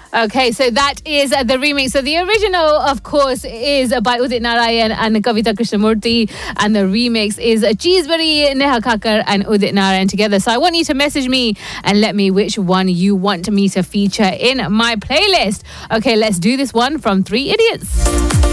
Okay, so that is the remix. So the original, of course, is by Udit Narayan and Kavita Krishnamurthy, and the remix is Cheesebari, Neha Kakkar and Udit Narayan together. So I want you to message me and let me which one you want me to feature in my playlist. Okay, let's do this one from Three Idiots.